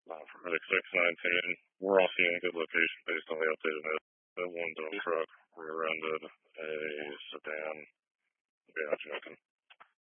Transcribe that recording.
For medic 619, we're all seeing a good location based on the updated net. That one dump truck rear-ended a